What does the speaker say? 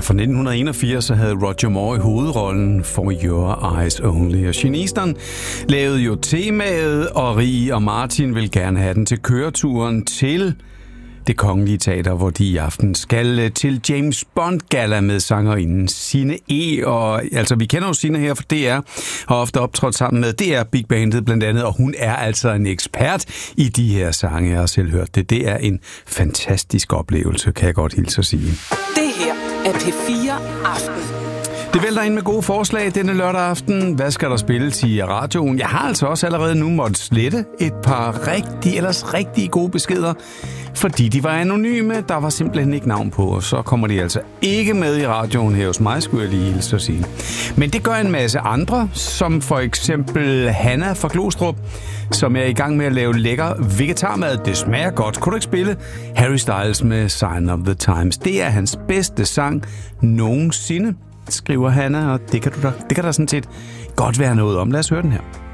er fra 1981, så havde Roger Moore i hovedrollen For Your Eyes Only. Og Gene Easton lavede jo temaet, og Rie og Martin vil gerne have den til køreturen til Det Kongelige Teater, hvor de i aften skal til James Bond-galla med sangerinden Signe E. Og altså, vi kender jo Signe her, for DR har ofte optrådt sammen med DR Big Bandet blandt andet, og hun er altså en ekspert i de her sange. Jeg har selv hørt det. Det er en fantastisk oplevelse, kan jeg godt hilse at sige. Det her er P4 Aften. Det vælter ind med gode forslag denne lørdag aften. Hvad skal der spilles i radioen? Jeg har altså også allerede nu måttet slette et par rigtig gode beskeder, fordi de var anonyme. Der var simpelthen ikke navn på, og så kommer de altså ikke med i radioen her hos mig, skulle jeg lige hilse at sige. Men det gør en masse andre, som for eksempel Hanna fra Glostrup, som er i gang med at lave lækker vegetarmad. Det smager godt. Kunne du ikke spille Harry Styles med Sign of the Times? Det er hans bedste sang nogensinde, skriver Hanna, og det kan der sådan set godt være noget om. Lad os høre den her.